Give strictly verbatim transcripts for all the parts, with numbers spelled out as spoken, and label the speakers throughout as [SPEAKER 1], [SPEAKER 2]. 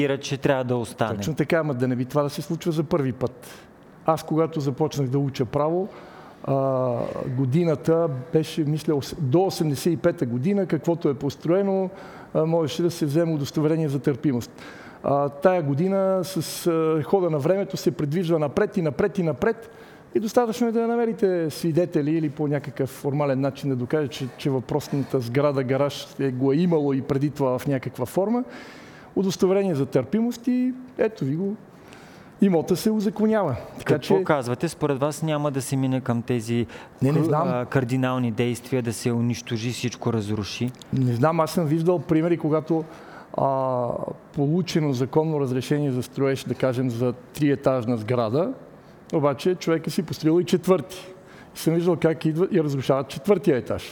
[SPEAKER 1] че трябва да остане.
[SPEAKER 2] Точно така, ама да не би това да се случва за първи път. Аз, когато започнах да уча право, а, годината беше, мисля, до осемдесет и пета година, каквото е построено, а, можеше да се вземе удостоверение за търпимост. А, тая година с а, хода на времето се придвижва напред и напред и напред. И достатъчно е да намерите свидетели или по някакъв формален начин да докаже, че, че въпросната сграда, гараж е, го е имало и преди това в някаква форма. Удостоверение за търпимост и ето ви го. Имота се узаконява.
[SPEAKER 1] Така, какво че... казвате? Според вас няма да се мине към тези
[SPEAKER 2] не, не знам.
[SPEAKER 1] кардинални действия, да се унищожи, всичко разруши?
[SPEAKER 2] Не знам, аз съм виждал примери, когато а, получено законно разрешение за строеж, да кажем, за триетажна сграда, обаче човек е си построил и четвърти. И съм виждал как идват и разрушават четвъртия етаж.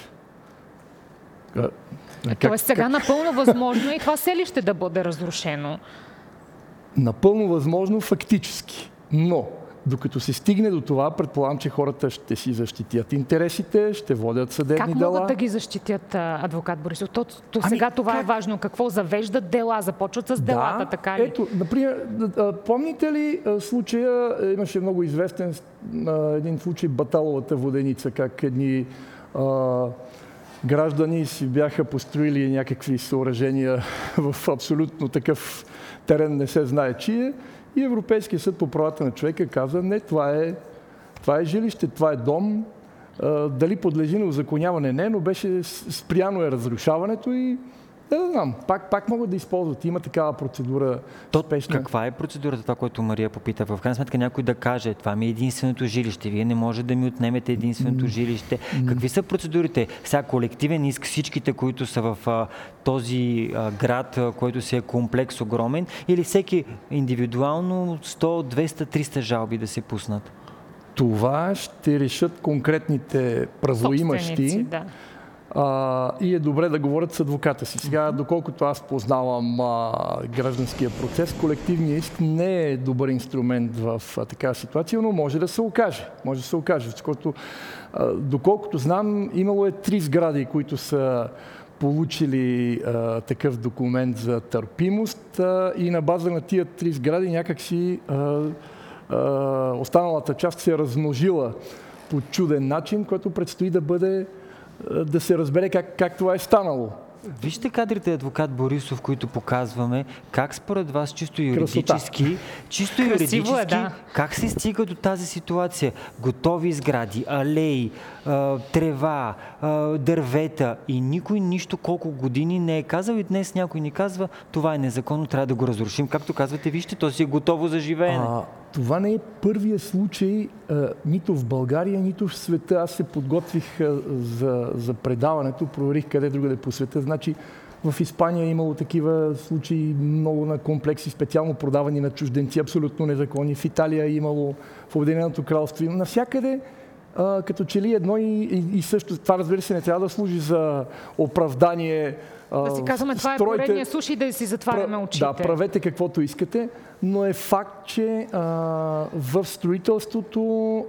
[SPEAKER 3] Тоест сега как... напълно възможно и това селище да бъде разрушено.
[SPEAKER 2] Напълно възможно фактически. Но докато се стигне до това, предполагам, че хората ще си защитят интересите, ще водят съдебни
[SPEAKER 3] как
[SPEAKER 2] дела.
[SPEAKER 3] Как могат да ги защитят, адвокат Борисов? То, то ами, сега това как? Е важно. Какво завеждат дела? Започват с делата,
[SPEAKER 2] да,
[SPEAKER 3] така ли?
[SPEAKER 2] Ето, например, помните ли случая, имаше много известен един случай Баталовата воденица, как едни а, граждани си бяха построили някакви съоръжения в абсолютно такъв терен, не се знае чие. И Европейския съд по правата на човека каза, не, това е, това е жилище, това е дом. А, дали подлежи на узаконяване? Не, но беше спряно е разрушаването и да, да знам, пак, пак могат да използват. Има такава процедура.
[SPEAKER 1] То, каква е процедурата, това, което Мария попита? В крайна сметка някой да каже, това ми е единственото жилище, вие не може да ми отнемете единственото mm. жилище. Mm. Какви са процедурите? Сега колективен иск, всичките, които са в а, този а, град, а, който си е комплекс огромен, или всеки индивидуално сто, двеста, триста жалби да се пуснат?
[SPEAKER 2] Това ще решат конкретните правоимащи.
[SPEAKER 3] Да.
[SPEAKER 2] А, и е добре да говорят с адвоката си. Сега, доколкото аз познавам а, гражданския процес, колективният иск не е добър инструмент в а, такава ситуация, но може да се окаже. Може да се окаже, защото а, доколкото знам, имало е три сгради, които са получили а, такъв документ за търпимост а, и на база на тия три сгради някакси а, а, останалата част се е размножила по чуден начин, който предстои да бъде да се разбере как, как това е станало.
[SPEAKER 1] Вижте кадрите, адвокат Борисов, които показваме, как според вас чисто юридически, чисто юридически е, да. Как се стига до тази ситуация? Готови сгради, алеи, трева, дървета и никой нищо колко години не е казал и днес някой ни казва, това е незаконно, трябва да го разрушим. Както казвате, вижте, то си е готово за живеене.
[SPEAKER 2] А, това не е първия случай а, нито в България, нито в света. Аз се подготвих а, за, за предаването, проверих къде другаде по света. Значи в Испания е имало такива случаи много на комплекси, специално продавани на чужденци, абсолютно незаконни. В Италия е имало, в Обединеното кралство. Навсякъде а, като че ли едно и, и, и също. Това, разбира се, не трябва да служи за оправдание.
[SPEAKER 3] Да си казваме, това
[SPEAKER 2] стройте,
[SPEAKER 3] е поредния случай да си затваряме очите.
[SPEAKER 2] Да, правете каквото искате, но е факт, че а, в строителството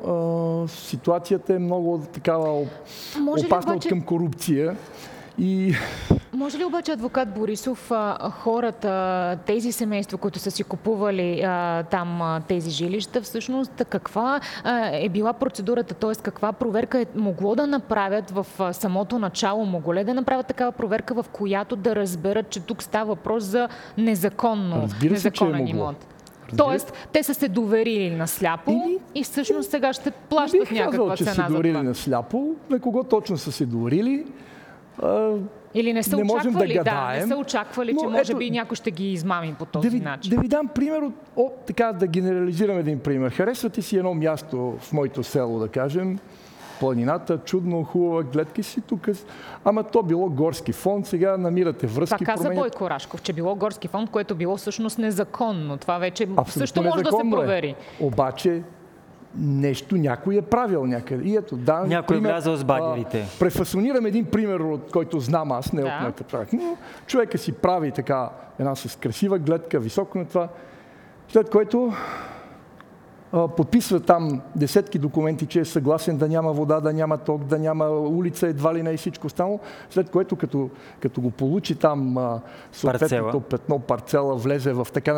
[SPEAKER 2] а, ситуацията е много такава опасна обаче... към корупция. И...
[SPEAKER 3] Може ли обаче, адвокат Борисов, хората, тези семейства, които са си купували а, там а, тези жилища, всъщност каква а, е била процедурата, т.е. каква проверка е могло да направят в а, самото начало? Могло ли да направят такава проверка, в която да разберат, че тук става въпрос за незаконно, незаконен
[SPEAKER 2] е
[SPEAKER 3] имот? Тоест, те са се доверили на сляпо Или... и всъщност сега ще плащат някаква
[SPEAKER 2] казал,
[SPEAKER 3] цена за това.
[SPEAKER 2] Не бих казал, че се доверили на сляпо. На кого точно са се доверили?
[SPEAKER 3] Или не са
[SPEAKER 2] не
[SPEAKER 3] очаквали,
[SPEAKER 2] да,
[SPEAKER 3] да, не са очаквали, че може ето, би някой ще ги измами по този
[SPEAKER 2] да ви,
[SPEAKER 3] начин.
[SPEAKER 2] Да ви дам пример, от, о, така да генерализирам един пример. Харесвате си едно място в моето село, да кажем, планината, чудно, хубава гледка си тук, ама то било горски фонд, сега намирате връзки.
[SPEAKER 3] Това каза
[SPEAKER 2] променят...
[SPEAKER 3] Бойко Рашков, че било горски фонд, което било всъщност незаконно. Това вече
[SPEAKER 2] Абсолютно
[SPEAKER 3] също може да се провери.
[SPEAKER 2] Е. Обаче нещо някой е правил някъде. И ето, да,
[SPEAKER 1] някой е влязъл с багерите.
[SPEAKER 2] Префасонирам един пример, от който знам аз, не
[SPEAKER 3] да.
[SPEAKER 2] от моята практика. Но човека си прави така една с красива гледка, високо на това, след което а, подписва там десетки документи, че е съгласен да няма вода, да няма ток, да няма улица, едва ли не и всичко останало, след което като, като го получи там а, съответното петно, парцела, влезе в така